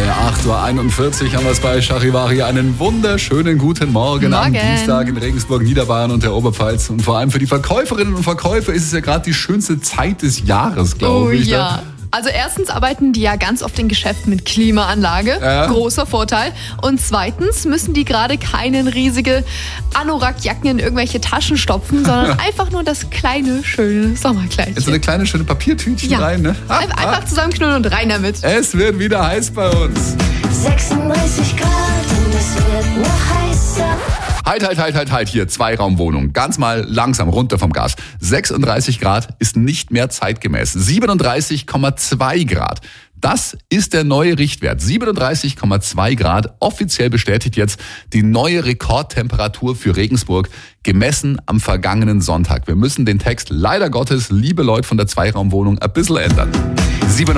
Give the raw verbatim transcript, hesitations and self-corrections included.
acht Uhr einundvierzig haben wir es bei Charivari. Einen wunderschönen guten Morgen, Morgen. am Dienstag in Regensburg, Niederbayern und der Oberpfalz. Und vor allem für die Verkäuferinnen und Verkäufer ist es ja gerade die schönste Zeit des Jahres, glaube oh, ich. ja. Ne? Also erstens arbeiten die ja ganz oft in Geschäften mit Klimaanlage, Ja. großer Vorteil. Und zweitens müssen die gerade keine riesige Anorak-Jacken in irgendwelche Taschen stopfen, sondern einfach nur das kleine, schöne Sommerkleidchen. Jetzt so eine kleine schöne Papiertütchen Ja. rein. Ne? Ah, Ein- Einfach zusammenknüllen und rein damit. Es wird wieder heiß bei uns. sechsunddreißig Grad und es wird noch heißer. Halt, halt, halt, halt, halt, hier, Zweiraumwohnung. Ganz mal langsam runter vom Gas. sechsunddreißig Grad ist nicht mehr zeitgemäß. siebenunddreißig Komma zwei Grad. Das ist der neue Richtwert. siebenunddreißig Komma zwei Grad, offiziell bestätigt jetzt die neue Rekordtemperatur für Regensburg, gemessen am vergangenen Sonntag. Wir müssen den Text leider Gottes, liebe Leute von der Zweiraumwohnung, ein bisschen ändern.